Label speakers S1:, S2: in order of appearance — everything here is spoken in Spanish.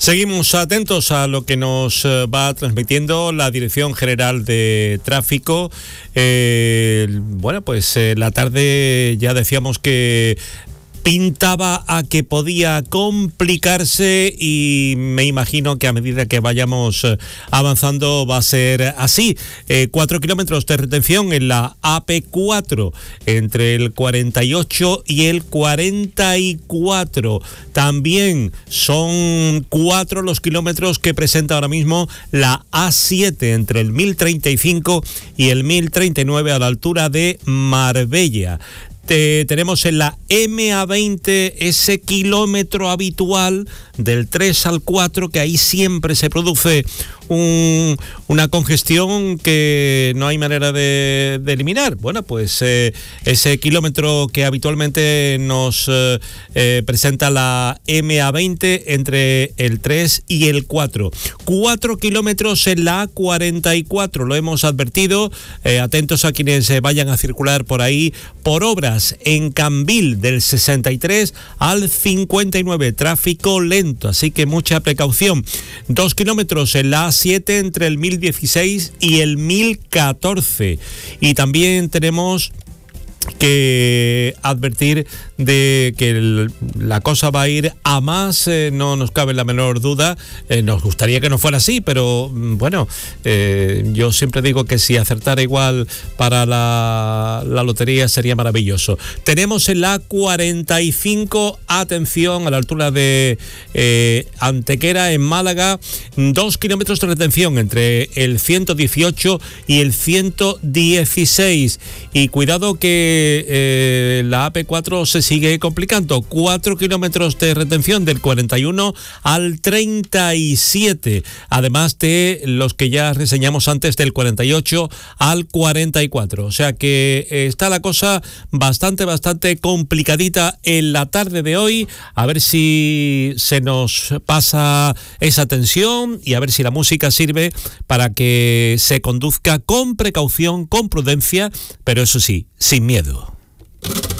S1: Seguimos atentos a lo que nos va transmitiendo la Dirección General de Tráfico. La tarde ya decíamos que pintaba a que podía complicarse y me imagino que a medida que vayamos avanzando va a ser así. 4 kilómetros de retención en la AP4 entre el 48 y el 44. También son 4 los kilómetros que presenta ahora mismo la A7 entre el 1035 y el 1039 a la altura de Marbella. Tenemos en la MA20 ese kilómetro habitual del 3 al 4, que ahí siempre se produce una congestión que no hay manera de eliminar. Bueno, pues ese kilómetro que habitualmente nos presenta la MA20 entre el 3 y el 4. 4 kilómetros en la A44, lo hemos advertido. Atentos a quienes vayan a circular por ahí por obras en Cambil del 63 al 59, tráfico lento, así que mucha precaución. 2 kilómetros en la A7 entre el 1016 y el 1014, y también tenemos que advertir de que la cosa va a ir a más, no nos cabe la menor duda. Nos gustaría que no fuera así, pero bueno, yo siempre digo que si acertara igual para la lotería sería maravilloso. Tenemos en la 45, atención, a la altura de Antequera, en Málaga, 2 kilómetros de retención entre el 118 y el 116, y cuidado que la AP4 se sigue complicando. 4 kilómetros de retención del 41 al 37, además de los que ya reseñamos antes del 48 al 44. O sea que está la cosa bastante complicadita en la tarde de hoy. A ver si se nos pasa esa tensión y a ver si la música sirve para que se conduzca con precaución, con prudencia, pero eso sí, sin miedo.